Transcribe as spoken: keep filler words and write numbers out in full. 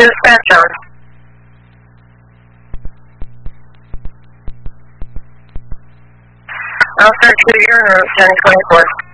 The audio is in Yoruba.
Dispatch on. Alpha two, you're in route ten twenty-four.